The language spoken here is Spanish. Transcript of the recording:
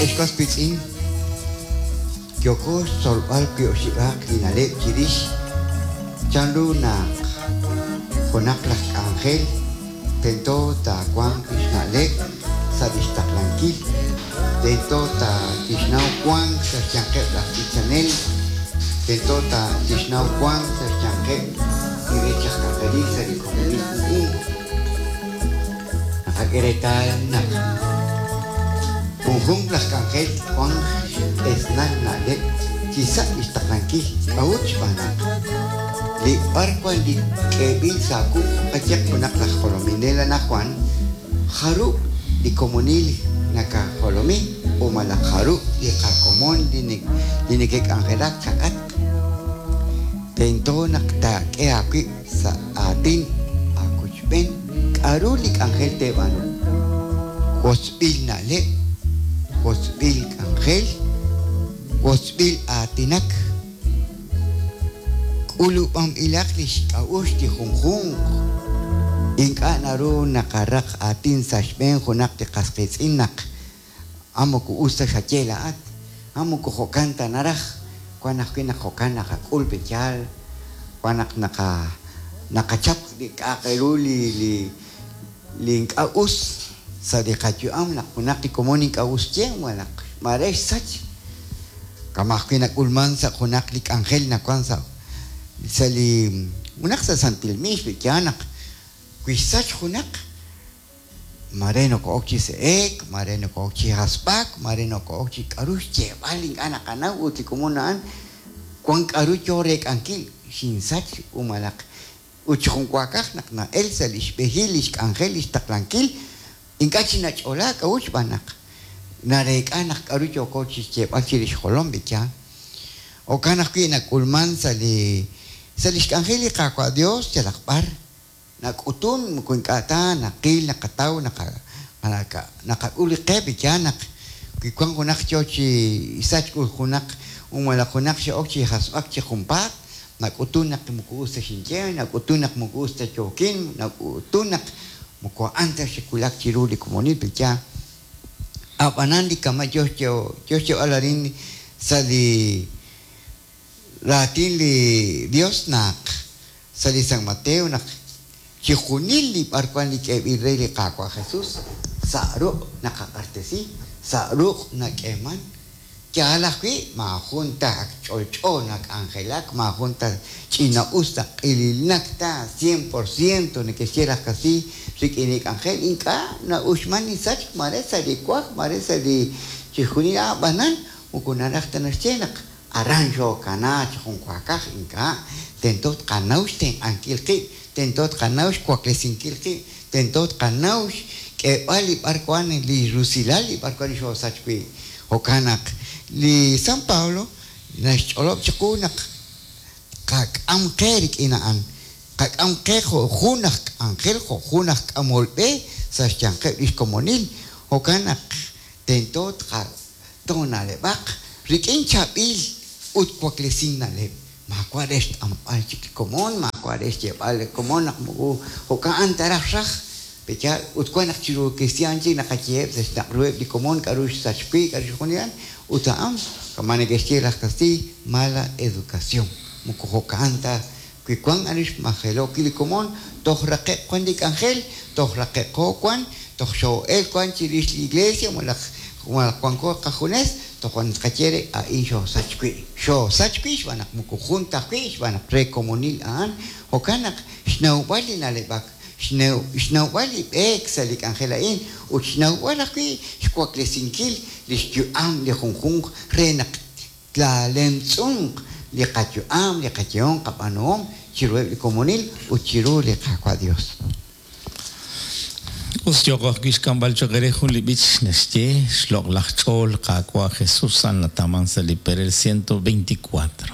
Escos pitzin, Kyoko solval kyoshibak linale chirish, chanlu na konaklak angel, tento ta kwan kishnale, sadistaklanki, tento ta kishnau kwan sa chanke la kichanel, tento ta kishnau kwan sa chanke, irechak kakari sa rikomilik nakageretal na. Punghung las kangkel kwan esnan nalet kisa istaklanki auch panak li parkwan di kebil saku kajak punak las kolominela na kwan haru di komunil naka kolomi o malak haru di kakomon dinikik angkelak sakat tento nakta ke aki sa atin akuchpen karulik angkel tebano kosbil nalet Kosbil Angel, Kosbil Atinak, Ulu Ilaklish Kaush di Hung Inka naru nakarak atin sa shben hunak de kaskitzinak, Amoku usta shachela at, Amoku hokanta narach, Kwanak hokana kakul pechal, Kwanak nakachap di kakeruli link aus. Sa di kajuam nak punak di komunik aus jeng malak mares sach kamak kinak ulman sa kunak lik angel na kwansa sa li unak sa santilmis bikyanak kuisach kunak mareno ko okchi se ek mareno ko okchi haspak mareno ko okchi karus je baling anak anak uti komunan kwang karus jorek angkil sin sach umalak uchung kwakak nak na elsa lish behilis angelis taklankil Inkachi nach ola kauch banak. Narek anak karucho coaches chep achirish Colombia. O kanak kinak ulman sali angeli kakwa Dios chalakpar. Nakutun mukunkata nakil nakataw nakuli kebi chanak. Kikwang kunak chochi isach kunak umala kunak si okchi haswak chi kumpat. Nakutun nakmukusta shinje nakutun nakmukusta chokin nakutun Muko antes sekulak ciruli komunil pecha. Apanandi kama Joshua alarin sali latin li Dios nak sali San Mateo nak chihunil li parkuan li kevirrey li kakwa Jesús saru nakakartesi saru nakeman Kialakwi mahunta cholcho nak angelak mahunta china usta ililnakta 100% ne quisiera casi sikinik angel inka na usmani sach maresa di kwak maresa di chihunila banan ukunarak tanascenak aranjo kana chihun kwakak inka tentot kanaush ten ankilki tentot kanaush kwaklesinkilki tentot kanaush ke bali parkuan li rusilali parkuan sho sachpi hokanak li San Paulo nas olop chakunak kak am kerik inaan kak am keho hunak angel ho hunak amolpe sa chanke is komunil hokanak tentot kar tonale bak rikin chapil ut kwaklesin nale makwares am alchik komon makwares jebal komon nak mu hokan tarafsah pecha ut kwanak chiru kristianji nakacheb sa rueb di komon karush sachpi karush konian Utaam, kamane gestiras casti mala educación. Muko canta, que cuan anish majelo kilikomon, toch rake cuan dik angel, toch rake ko cuan, toch show el cuan chiris la iglesia, mala cuan ko cajones, toch cuan cachere a isho sachpi. Show sachpi, vanak muko junta fish, vanak precomunil an, o kanak, snowbali na lebak. Snowbali salik angelain, o snowbalaki, squaklesinkil, lisju am li hung renak la lemtsung li kachu am li kachion kapanom chiru li komunil o chiru li kakwa Dios. Ustyoko kiskambal chogerejo li bich neste shlok lachol kakwa Jesús an la tamanza li perel 124.